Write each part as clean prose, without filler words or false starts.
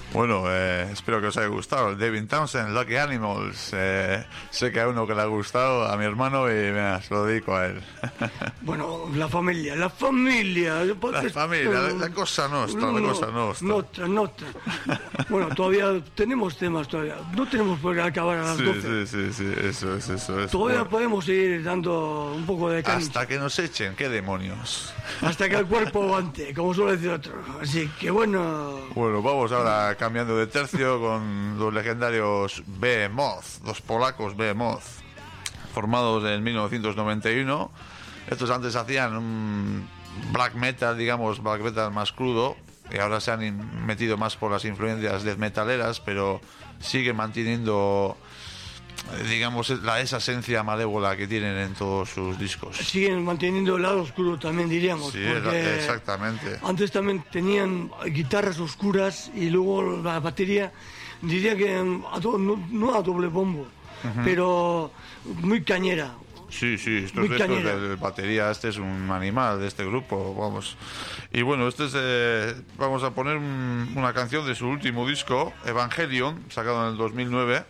Bueno, espero que os haya gustado. Devin Townsend, Lucky Animals. Sé que a uno que le ha gustado, a mi hermano, y mira, se lo dedico a él. Bueno, la familia. La familia, la cosa nostra, la cosa nostra. Nostra. Bueno, todavía tenemos temas todavía. No tenemos por qué acabar a las 12. Sí, eso es. Todavía Bueno, podemos seguir dando un poco de caña. hasta que nos echen, qué demonios. Hasta que el cuerpo aguante, como suele decir otro. Así que bueno... Bueno, vamos ahora cambiando de tercio con los legendarios Behemoth, los polacos Behemoth, formados en 1991. Estos antes hacían un black metal, digamos, black metal más crudo, y ahora se han metido más por las influencias death metaleras, pero siguen manteniendo, digamos, esa esencia malévola que tienen en todos sus discos. Siguen manteniendo el lado oscuro también, diríamos. Sí, porque exactamente. antes también tenían guitarras oscuras y luego la batería, diría que no a doble bombo, pero muy cañera. Sí, estos Muy restos cañera. del batería, este es un animal de este grupo, vamos. Y bueno, vamos a poner una canción de su último disco, Evangelion, sacado en el 2009.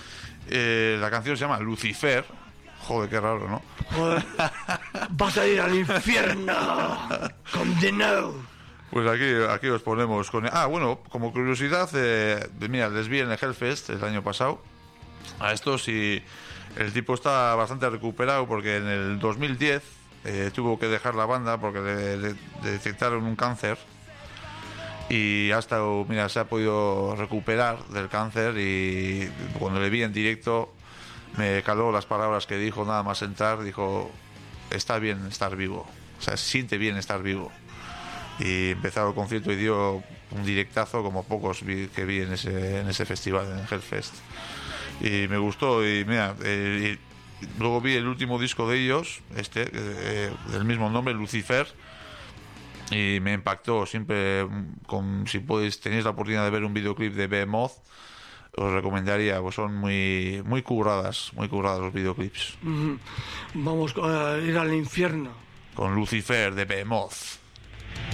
La canción se llama Lucifer. Joder, qué raro, ¿no? Joder, vas a ir al infierno, condenado. Pues aquí os ponemos con... Ah, bueno, como curiosidad, mira, les vi en el Hellfest el año pasado a estos, y el tipo está bastante recuperado porque en el 2010 tuvo que dejar la banda porque le detectaron un cáncer, y mira, se ha podido recuperar del cáncer, y cuando le vi en directo me caló las palabras que dijo nada más entrar. Dijo, está bien estar vivo, o sea, siente bien estar vivo. Y empezó el concierto y dio un directazo como pocos que vi en ese festival, en el Hellfest. Y me gustó, y mira, y luego vi el último disco de ellos, del mismo nombre, Lucifer, y me impactó. Siempre, si tenéis la oportunidad de ver un videoclip de Behemoth, os recomendaría, pues son muy curradas los videoclips. Vamos a ir al infierno. Con Lucifer de Behemoth.